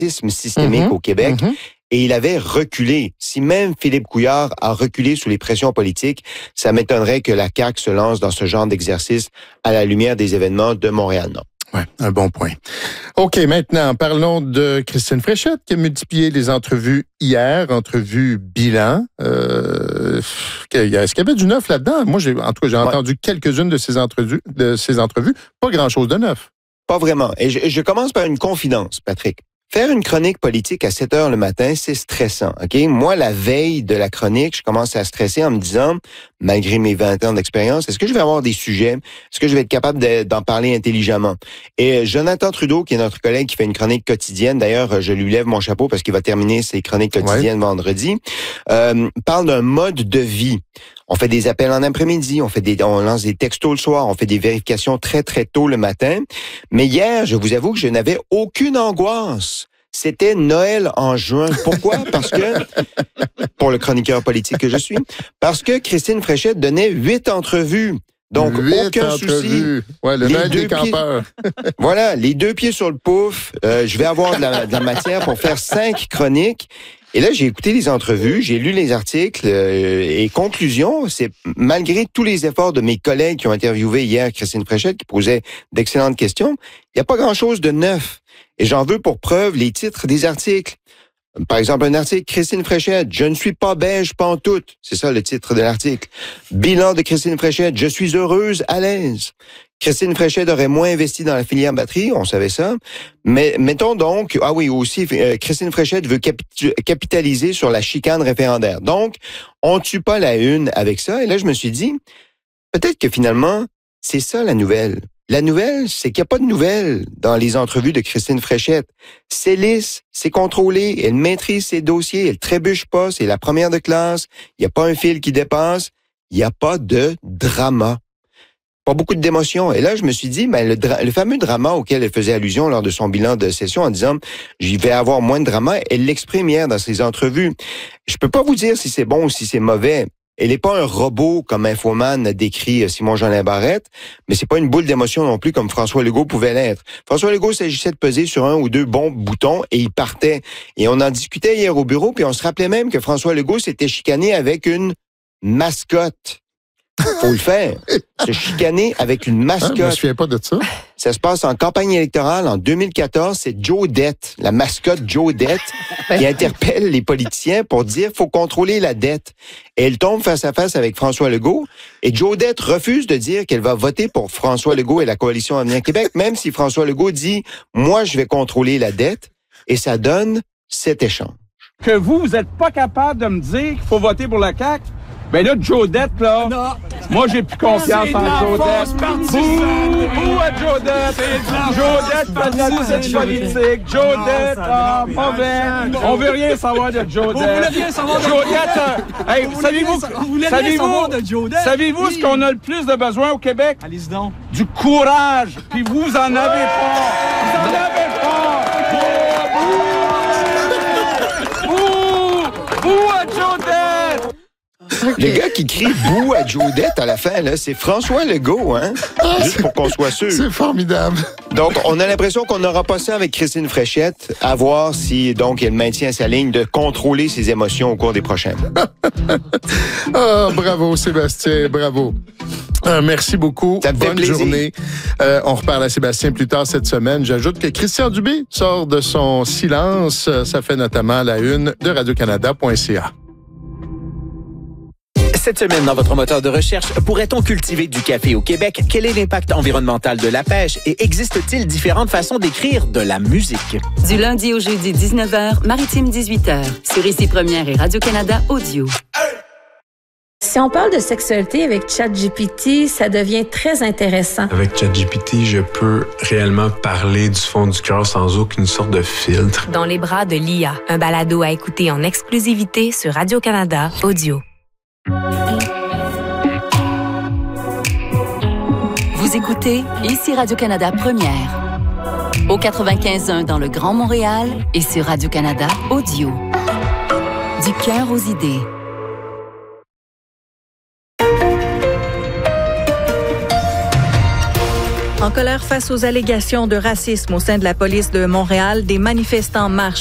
racisme systémique au Québec. Et il avait reculé. Si même Philippe Couillard a reculé sous les pressions politiques, ça m'étonnerait que la CAQ se lance dans ce genre d'exercice à la lumière des événements de Montréal-Nord. Ouais, un bon point. OK, maintenant, parlons de Christine Fréchette qui a multiplié les entrevues hier, entrevues bilan. Est-ce qu'il y avait du neuf là-dedans? Moi, j'ai entendu quelques-unes de ces entrevues. Pas grand-chose de neuf. Pas vraiment. Et je commence par une confidence, Patrick. Faire une chronique politique à 7 heures le matin, c'est stressant, OK? Moi, la veille de la chronique, je commence à stresser en me disant, malgré mes 20 ans d'expérience, est-ce que je vais avoir des sujets? Est-ce que je vais être capable d'en parler intelligemment? Et Jonathan Trudeau, qui est notre collègue qui fait une chronique quotidienne, d'ailleurs, je lui lève mon chapeau parce qu'il va terminer ses chroniques quotidiennes vendredi, parle d'un mode de vie. On fait des appels en après-midi, on lance des textos le soir, on fait des vérifications très, très tôt le matin. Mais hier, je vous avoue que je n'avais aucune angoisse. C'était Noël en juin. Pourquoi? Parce que, pour le chroniqueur politique que je suis, parce que Christine Fréchette donnait 8 entrevues. Donc, 8 aucun entrevues. souci. Ouais, le Noël des campeurs. Voilà, les 2 pieds sur le pouf. Je vais avoir de la matière pour faire 5 chroniques. Et là, j'ai écouté les entrevues, j'ai lu les articles et conclusion, c'est malgré tous les efforts de mes collègues qui ont interviewé hier Christine Fréchette, qui posait d'excellentes questions, il n'y a pas grand-chose de neuf. Et j'en veux pour preuve les titres des articles. Par exemple, un article, Christine Fréchette, je ne suis pas beige pantoute. C'est ça le titre de l'article. Bilan de Christine Fréchette, je suis heureuse, à l'aise. Christine Fréchette aurait moins investi dans la filière batterie, on savait ça. Mais mettons donc, aussi, Christine Fréchette veut capitaliser sur la chicane référendaire. Donc, on tue pas la une avec ça. Et là, je me suis dit, peut-être que finalement, c'est ça la nouvelle. La nouvelle, c'est qu'il n'y a pas de nouvelles dans les entrevues de Christine Fréchette. C'est lisse, c'est contrôlé, elle maîtrise ses dossiers, elle trébuche pas, c'est la première de classe, il n'y a pas un fil qui dépasse, il n'y a pas de drama. Pas beaucoup d'émotions. Et là, je me suis dit, le fameux drama auquel elle faisait allusion lors de son bilan de session en disant, j'y vais avoir moins de drama, elle l'exprime hier dans ses entrevues. Je peux pas vous dire si c'est bon ou si c'est mauvais. Elle n'est pas un robot comme Infoman a décrit Simon-Jean Barrette, mais c'est pas une boule d'émotion non plus comme François Legault pouvait l'être. François Legault s'agissait de peser sur un ou deux bons boutons et il partait. Et on en discutait hier au bureau, puis on se rappelait même que François Legault s'était chicané avec une mascotte. Faut le faire. Se chicaner avec une mascotte. Je me souviens pas de ça. Ça se passe en campagne électorale en 2014. C'est Joe Dette, la mascotte Joe Dette, qui interpelle les politiciens pour dire faut contrôler la dette. Et elle tombe face à face avec François Legault. Et Joe Dette refuse de dire qu'elle va voter pour François Legault et la coalition Avenir Québec, même si François Legault dit moi je vais contrôler la dette. Et ça donne cet échange. Que vous êtes pas capable de me dire qu'il faut voter pour la CAQ? Ben là, Joe Dette, là, moi, j'ai plus confiance en Joe Dette. Bouh à Joe Dette. Joe Dette fait de la petite politique. Joe Dette, mauvais. On veut rien savoir de Joe Dette. Vous voulez rien savoir de Joe Dette? Hey, savez-vous ce qu'on a le plus de besoin au Québec? Allez-y donc. Du courage. Puis vous en avez pas. Vous en avez pas. Bouh à Joe Dette. Le gars qui crie « bouh » à Joe Dette à la fin, là, c'est François Legault, hein? Juste pour qu'on soit sûr. C'est formidable. Donc, on a l'impression qu'on n'aura pas ça avec Christine Fréchette, à voir si, donc, elle maintient sa ligne de contrôler ses émotions au cours des prochains mois. Bravo, Sébastien, bravo. Merci beaucoup. Ça me fait Bonne plaisir. journée. On reparle à Sébastien plus tard cette semaine. J'ajoute que Christian Dubé sort de son silence. Ça fait notamment la une de radiocanada.ca. Cette semaine, dans votre moteur de recherche, pourrait-on cultiver du café au Québec? Quel est l'impact environnemental de la pêche? Et existe-t-il différentes façons d'écrire de la musique? Du lundi au jeudi, 19h, Maritime 18h, sur Ici Première et Radio-Canada Audio. Si on parle de sexualité avec ChatGPT, ça devient très intéressant. Avec ChatGPT, je peux réellement parler du fond du cœur sans aucune sorte de filtre. Dans les bras de l'IA, un balado à écouter en exclusivité sur Radio-Canada Audio. Vous écoutez Ici Radio-Canada Première. Au 95.1 dans le Grand Montréal et sur Radio-Canada Audio. Du cœur aux idées. En colère face aux allégations de racisme au sein de la police de Montréal, des manifestants marchent